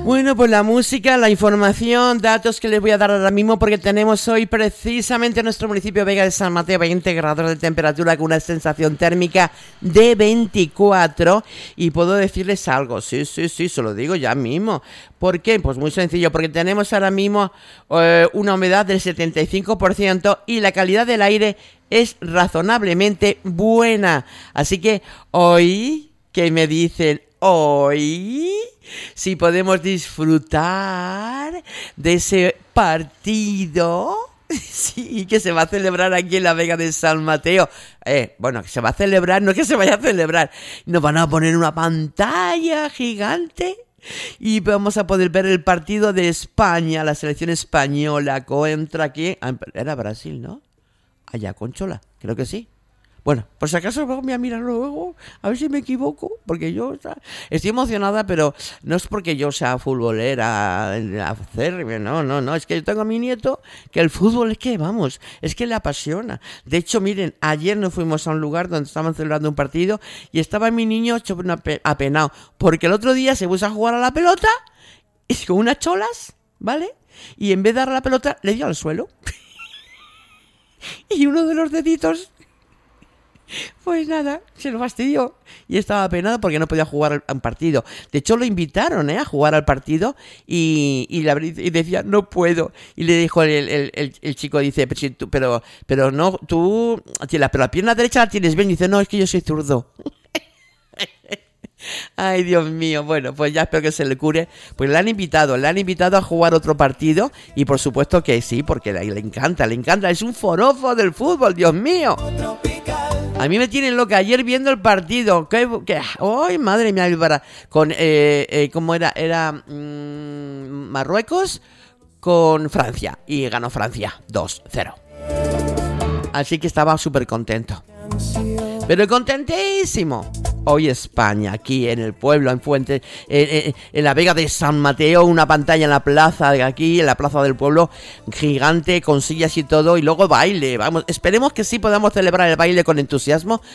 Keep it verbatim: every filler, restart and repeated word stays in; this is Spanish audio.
Bueno, pues la música, la información, datos que les voy a dar ahora mismo porque tenemos hoy precisamente en nuestro municipio Vega de San Mateo veinte grados de temperatura con una sensación térmica de veinticuatro y puedo decirles algo, sí, sí, sí, se lo digo ya mismo. ¿Por qué? Pues muy sencillo, porque tenemos ahora mismo eh, una humedad del setenta y cinco por ciento y la calidad del aire es razonablemente buena. Así que hoy, ¿qué me dicen? Hoy sí podemos disfrutar de ese partido, sí, que se va a celebrar aquí en la Vega de San Mateo. Eh, bueno, que se va a celebrar, no es que se vaya a celebrar, nos van a poner una pantalla gigante y vamos a poder ver el partido de España, la selección española contra aquí, era Brasil, ¿no? Allá, Conchola, creo que sí. Bueno, por si acaso voy a mirar luego, a ver si me equivoco, porque yo o sea, estoy emocionada, pero no es porque yo sea futbolera, acérrime, no, no, no, es que yo tengo a mi nieto que el fútbol es que, vamos, es que le apasiona. De hecho, miren, ayer nos fuimos a un lugar donde estaban celebrando un partido y estaba mi niño hecho apenado, porque el otro día se puso a jugar a la pelota y con unas cholas, ¿vale? Y en vez de darle la pelota, le dio al suelo. Y uno de los deditos... Pues nada, se lo fastidió y estaba apenado porque no podía jugar a un partido. De hecho, lo invitaron ¿eh? a jugar al partido y, y, la, y decía, no puedo. Y le dijo el, el, el, el chico, dice, pero, si tú, pero, pero no, tú, la, pero la pierna derecha la tienes bien. Y dice, no, es que yo soy zurdo. Ay, Dios mío, bueno, pues ya espero que se le cure. Pues le han invitado, le han invitado a jugar otro partido y por supuesto que sí, porque le, le encanta, le encanta. Es un forofo del fútbol, Dios mío. A mí me tienen loca ayer viendo el partido. ¿Qué? qué ¡Ay, madre mía! Con, eh, eh, ¿cómo era? Era mmm, Marruecos con Francia. Y ganó Francia dos cero. Así que estaba súper contento. Pero contentísimo. Hoy España, aquí en el pueblo, en Fuente, en, en, en la Vega de San Mateo, una pantalla en la plaza de aquí, en la plaza del pueblo, gigante, con sillas y todo, y luego baile. Vamos, esperemos que sí podamos celebrar el baile con entusiasmo,